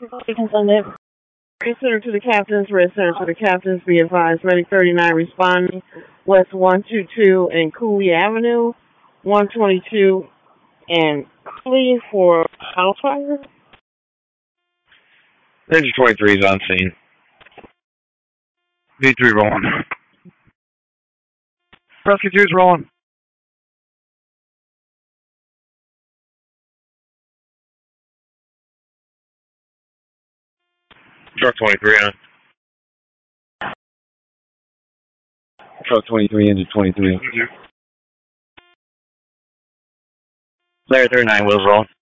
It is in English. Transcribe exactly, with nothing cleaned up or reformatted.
Center to the captains, red center to the captains, be advised, Medic thirty-nine responding, West one twenty-two and Cooley Avenue, one twenty-two and Cooley for house fire. Ranger twenty-three is on scene. V three rolling. Rescue two's rolling. Truck twenty-three on. Truck twenty-three, engine twenty-three. Layer thirty-nine, wheels rolling.